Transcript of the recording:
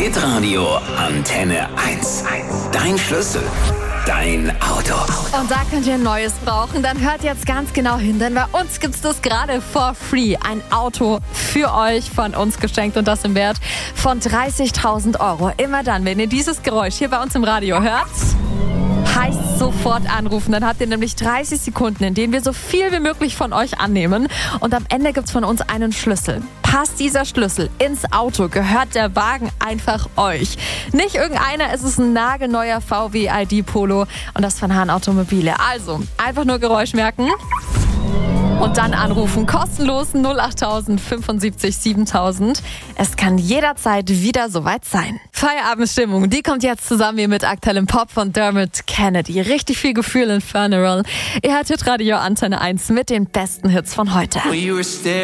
Hitradio Antenne 1. Dein Schlüssel, dein Auto. Und da könnt ihr ein neues brauchen, dann hört jetzt ganz genau hin, denn bei uns gibt's das gerade for free. Ein Auto für euch von uns geschenkt und das im Wert von 30.000 Euro. Immer dann, wenn ihr dieses Geräusch hier bei uns im Radio hört, heißt sofort anrufen. Dann habt ihr nämlich 30 Sekunden, in denen wir so viel wie möglich von euch annehmen. Und am Ende gibt's von uns einen Schlüssel. Passt dieser Schlüssel ins Auto, gehört der Wagen einfach euch. Nicht irgendeiner, es ist ein nagelneuer VW ID Polo und das von Hahn Automobile. Also, einfach nur Geräusch merken und dann anrufen. Kostenlos 08000 75 7000. Es kann jederzeit wieder soweit sein. Feierabendstimmung, die kommt jetzt zusammen hier mit aktuellem Pop von Dermot Kennedy. Richtig viel Gefühl in Funeral. Ihr hört Hitradio Antenne 1 mit den besten Hits von heute.